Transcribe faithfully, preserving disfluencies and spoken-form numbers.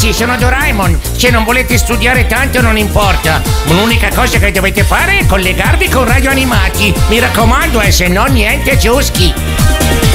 ragazzi, sono Doraemon. Se non volete studiare tanto non importa. L'unica cosa che dovete fare è collegarvi con Radio Animati. Mi raccomando, eh, se no niente giuschi.